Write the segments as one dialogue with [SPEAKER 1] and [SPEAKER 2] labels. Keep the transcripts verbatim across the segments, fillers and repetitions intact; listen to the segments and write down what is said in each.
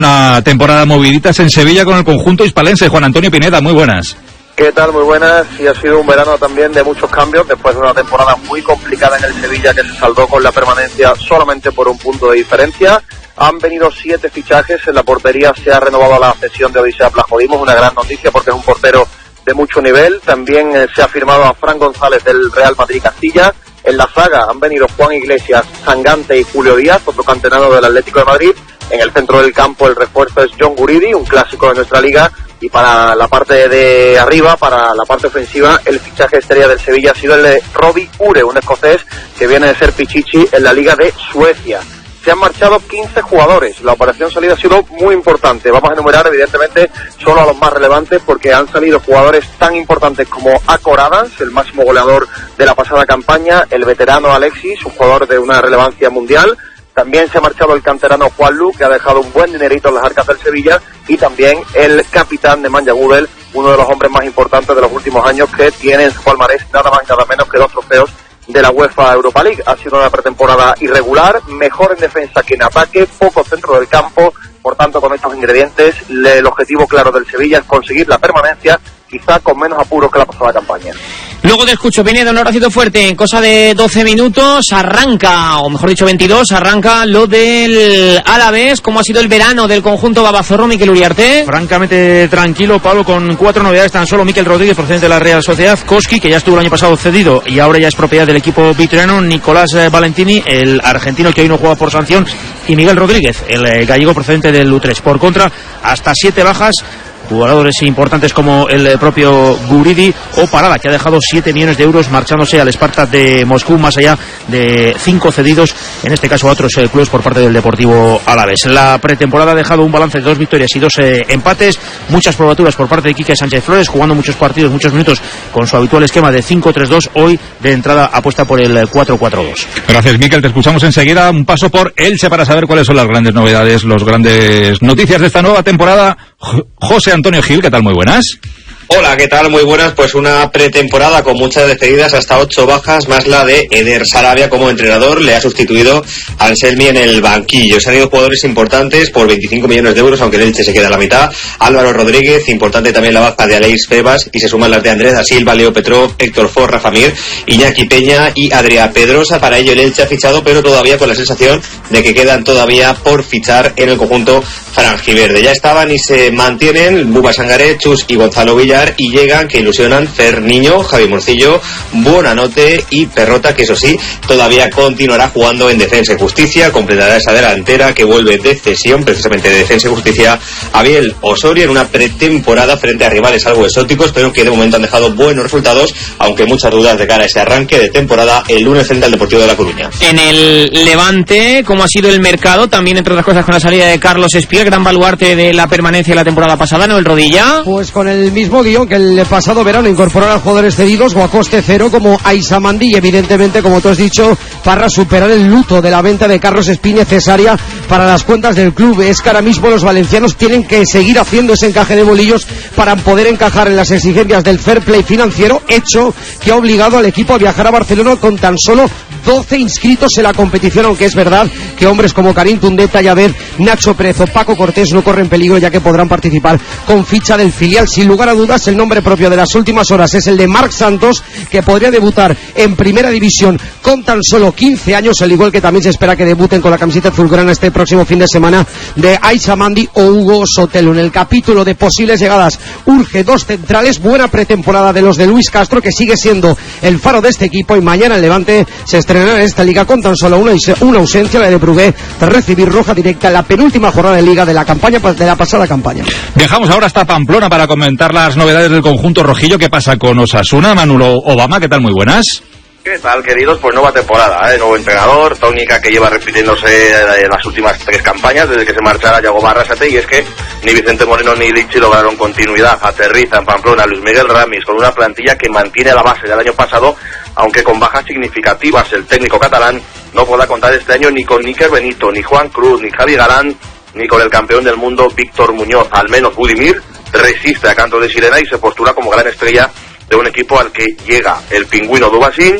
[SPEAKER 1] Una temporada moviditas en Sevilla con el conjunto hispalense. Juan Antonio Pineda, muy buenas.
[SPEAKER 2] ¿Qué tal? Muy buenas. Y ha sido un verano también de muchos cambios, después de una temporada muy complicada en el Sevilla que se saldó con la permanencia solamente por un punto de diferencia. Han venido siete fichajes, en la portería se ha renovado la cesión de Odisea Plajodimos, una gran noticia porque es un portero de mucho nivel. También eh, se ha firmado a Fran González del Real Madrid Castilla. En la zaga han venido Juan Iglesias, Sangante y Julio Díaz, otro canterano del Atlético de Madrid. En el centro del campo el refuerzo es John Guridi, un clásico de nuestra liga. Y para la parte de arriba, para la parte ofensiva, el fichaje estrella del Sevilla ha sido el de Robbie Ure, un escocés que viene de ser Pichichi en la Liga de Suecia. Se han marchado quince jugadores, la operación salida ha sido muy importante. Vamos a enumerar evidentemente solo a los más relevantes porque han salido jugadores tan importantes como Akor Adams, el máximo goleador de la pasada campaña, el veterano Alexis, un jugador de una relevancia mundial. También se ha marchado el canterano Juan Lu, que ha dejado un buen dinerito en las arcas del Sevilla, y también el capitán de Manja Gudel, uno de los hombres más importantes de los últimos años, que tiene en su palmarés nada más y nada menos que dos trofeos de la UEFA Europa League. Ha sido una pretemporada irregular, mejor en defensa que en ataque, poco centro del campo. Por tanto, con estos ingredientes, el objetivo claro del Sevilla es conseguir la permanencia, quizá con menos apuros que la pasada campaña.
[SPEAKER 3] Luego te escucho, Pineda, un abracito fuerte. En cosa de doce minutos arranca, o mejor dicho veintidós, arranca lo del Alavés. ¿Cómo ha sido el verano del conjunto babazorro, Mikel Uriarte?
[SPEAKER 4] Francamente tranquilo, Pablo, con cuatro novedades tan solo. Mikel Rodríguez, procedente de la Real Sociedad. Koski, que ya estuvo el año pasado cedido y ahora ya es propiedad del equipo vitoriano. Nicolás Valentini, el argentino que hoy no juega por sanción. Y Miguel Rodríguez, el gallego procedente del Utrecht. Por contra, hasta siete bajas. Jugadores importantes como el propio Guridi o Parada, que ha dejado siete millones de euros marchándose al Spartak de Moscú, más allá de cinco cedidos, en este caso a otros eh, clubes por parte del Deportivo Alavés. La pretemporada ha dejado un balance de dos victorias y dos eh, empates, muchas probaturas por parte de Quique Sánchez Flores, jugando muchos partidos, muchos minutos con su habitual esquema de cinco tres dos, hoy de entrada apuesta por el cuatro cuatro dos.
[SPEAKER 1] Gracias, Mikel, te escuchamos enseguida. Un paso por Elche para saber cuáles son las grandes novedades, las grandes noticias de esta nueva temporada. José Antonio Gil, ¿qué tal? Muy buenas.
[SPEAKER 5] Hola, ¿qué tal? Muy buenas. Pues una pretemporada con muchas despedidas, hasta ocho bajas, más la de Eder Sarabia como entrenador. Le ha sustituido a Anselmi en el banquillo. Se han ido jugadores importantes por veinticinco millones de euros, aunque el Elche se queda a la mitad. Álvaro Rodríguez, importante también la baja de Aleix Febas, y se suman las de Andrés da Silva, Leo Petrov, Héctor Ford, Rafa Mir, Iñaki Peña y Adrià Pedrosa. Para ello el Elche ha fichado, pero todavía con la sensación de que quedan todavía por fichar en el conjunto franjiverde. Ya estaban y se mantienen Buba Sangaré, Chus y Gonzalo Villar, y llegan, que ilusionan, Fer Niño, Javi Morcillo, Buonanotte y Perrota, que eso sí, todavía continuará jugando en Defensa y Justicia. Completará esa delantera que vuelve de cesión, precisamente de Defensa y Justicia, Abiel Osorio, en una pretemporada frente a rivales algo exóticos, pero que de momento han dejado buenos resultados, aunque muchas dudas de cara a ese arranque de temporada el lunes frente al Deportivo de La Coruña.
[SPEAKER 3] En el Levante, ¿cómo ha sido el mercado? También, entre otras cosas, con la salida de Carlos Espiel, gran baluarte de la permanencia de la temporada pasada, ¿no? El Rodilla.
[SPEAKER 6] Pues con el mismo guión que el pasado verano, incorporar a jugadores cedidos o a coste cero como Aissa Mandi, y evidentemente, como tú has dicho, para superar el luto de la venta de Carlos Espiel necesaria para las cuentas del club. Es que ahora mismo los valencianos tienen que seguir haciendo ese encaje de bolillos para poder encajar en las exigencias del fair play financiero, hecho que ha obligado al equipo a viajar a Barcelona con tan solo doce inscritos en la competición, aunque es verdad que hombres como Karim Tundeta, Yaver, Nacho Pérez o Paco Cortés no corren peligro, ya que podrán participar con ficha del filial. Sin lugar a dudas, el nombre propio de las últimas horas es el de Marc Santos, que podría debutar en primera división con tan solo quince años, al igual que también se espera que debuten con la camiseta azulgrana este próximo fin de semana de Aissa Mandi o Hugo Sotelo. En el capítulo de posibles llegadas urge dos centrales, buena pretemporada de los de Luis Castro, que sigue siendo el faro de este equipo, y mañana el Levante se estrenará en esta liga con tan solo una, una ausencia, la de Brugué, tras recibir roja directa en la penúltima jornada de liga de la campaña de la pasada campaña.
[SPEAKER 1] Viajamos ahora hasta Pamplona para comentar las novedades del conjunto rojillo. ¿Qué pasa con Osasuna? Manuel Obama, ¿qué tal? Muy buenas.
[SPEAKER 2] ¿Qué tal, queridos? Pues nueva temporada, ¿eh? Nuevo entrenador, tónica que lleva repitiéndose en las últimas tres campañas desde que se marchara Yago Barrasate, y es que ni Vicente Moreno ni Lichi lograron continuidad. Aterriza en Pamplona Luis Miguel Ramis con una plantilla que mantiene la base del año pasado, aunque con bajas significativas. El técnico catalán no podrá contar este año ni con Níker Benito, ni Juan Cruz, ni Javi Galán, ni con el campeón del mundo Víctor Muñoz. Al menos Budimir resiste a canto de sirena y se postula como gran estrella de un equipo al que llega el pingüino Dubasín,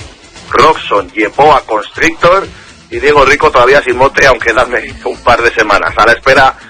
[SPEAKER 2] Roxon, Yepoa, Constrictor y Diego Rico todavía sin mote, aunque dame un par de semanas. A la espera